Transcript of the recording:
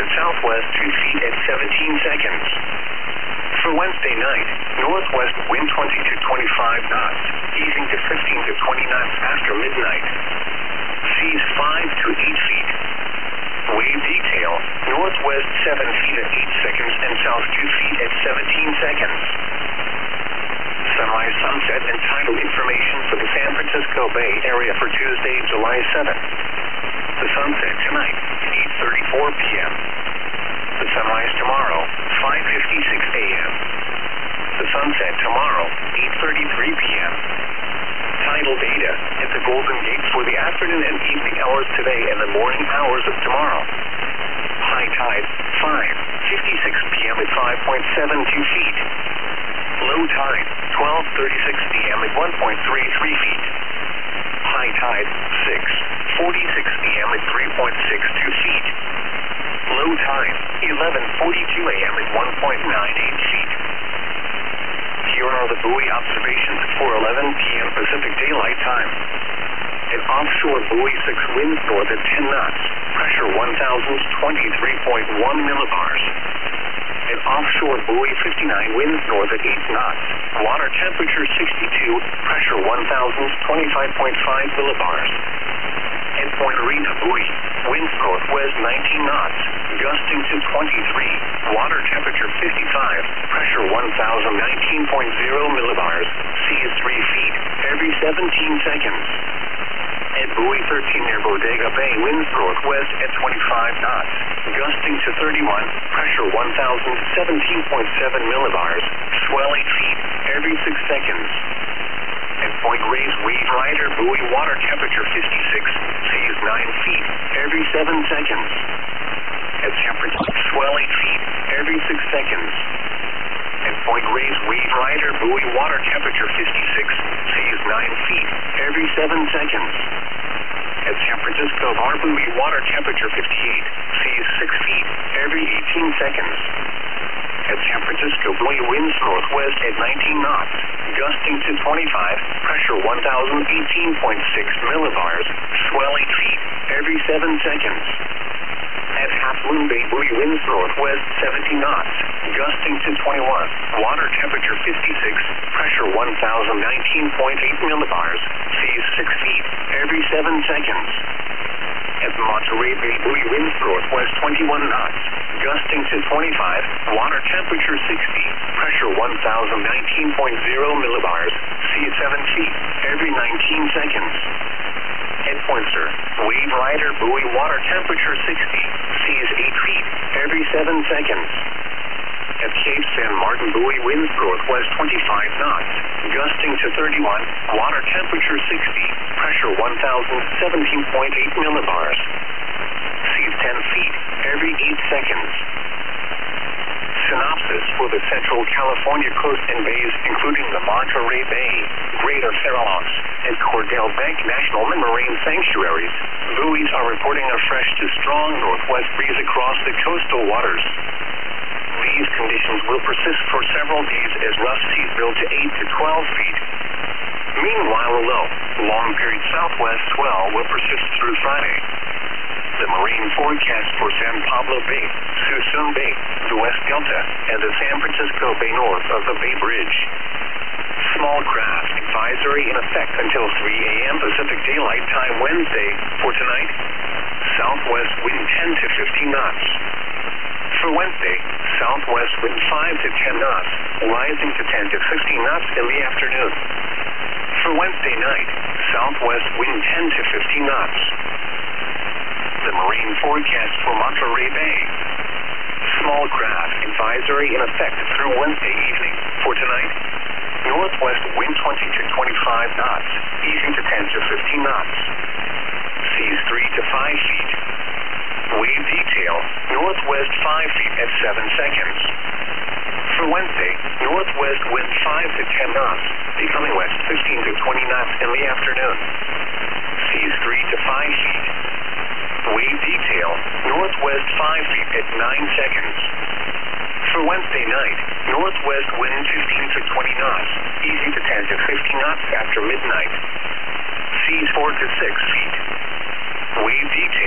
to southwest 2 feet at 17 seconds. For Wednesday night, northwest wind 20 to 25 knots, easing to 15 to 20 knots after midnight. Seas 5 to 8 feet. Wave detail, northwest 7 feet at 8 seconds and south 2 feet at 17 seconds. Sunrise, sunset, and tidal information for the San Francisco Bay Area for Tuesday, July 7th. The sunset tonight, 8:34 p.m. The sunrise tomorrow, 5:56 a.m. The sunset tomorrow, 8:33 p.m. Tidal data at the Golden Gate for the afternoon and evening hours today and the morning hours of tomorrow. High tide, 5:56 p.m. at 5.72 feet. Low tide, 12:36 p.m. at 1.33 feet. High tide, 6:46 p.m. at 3.62 feet. Low tide, 11:42 a.m. at 1.98 feet. Here are the buoy observations for 11 p.m. Pacific Daylight Time. An offshore buoy 6 winds north at 10 knots, pressure 1,023.1 millibars. An offshore buoy 59 winds north at 8 knots, water temperature 62, pressure 1,025.5 millibars. At Point Arena buoy, winds northwest 19 knots, gusting to 23, water temperature 55, pressure 1,019.0 millibars, seas 3 feet every 17 seconds. At buoy 13 near Bodega Bay, winds northwest at 25 knots, gusting to 31, pressure 1,017.7 millibars, swell 8 feet every 6 seconds. At Point Reyes Wave Rider buoy, water temperature 56, seas 9 feet every 7 seconds. At San Francisco, swell 8 feet every 6 seconds. At Point Reyes Wave Rider buoy, water temperature 56, seas 9 feet every 7 seconds. At San Francisco Bar buoy, water temperature 58, seas 6 feet every 18 seconds. At San Francisco buoy, winds northwest at 19 knots, gusting to 25, pressure 1,018.6 millibars, swell 8 feet every 7 seconds. At Half Moon Bay buoy, winds northwest 70 knots, gusting to 21, water temperature 56, pressure 1,019.8 millibars, seas 6 feet every 7 seconds. At Monterey Bay buoy, winds northwest 21 knots, gusting to 25, water temperature 60, pressure 1,019.0 millibars, seas 7 feet every 19 seconds. At Pointer, Wave Rider buoy, water temperature 60, seas 8 feet every 7 seconds. At Cape San Martin buoy, winds northwest 25 knots, gusting to 31, water temperature 60, pressure 1,017.8 millibars, seas 10 feet every 8 seconds. Synopsis for the Central California coast and bays, including the Monterey Bay, Greater Farallons, and Cordell Bank National Marine Sanctuaries. Buoys are reporting a fresh to strong northwest breeze across the coastal waters. These conditions will persist for several days as rough seas build to 8 to 12 feet. Meanwhile, a low, long-period southwest swell will persist through Friday. The marine forecast for San Pablo Bay, Suisun Bay, the West Delta, and the San Francisco Bay north of the Bay Bridge. Small craft advisory in effect until 3 a.m. Pacific Daylight Time Wednesday. For tonight, southwest wind 10 to 15 knots. For Wednesday, southwest wind 5 to 10 knots, rising to 10 to 15 knots in the afternoon. For Wednesday night, southwest wind 10 to 15 knots. The marine forecast for Monterey Bay. Small craft advisory in effect through Wednesday evening. For tonight, northwest wind 20 to 25 knots, easing to 10 to 15 knots. Seas 3 to 5 feet. Wave detail, northwest 5 feet at 7 seconds. For Wednesday, northwest wind 5 to 10 knots, becoming west 15 to 20 knots in the afternoon. Seas 3 to 5 feet. Wave detail, northwest 5 feet at 9 seconds. For Wednesday night, northwest wind 15 to 20 knots, easy to 10 to 15 knots after midnight. Seas 4 to 6 feet. Wave detail.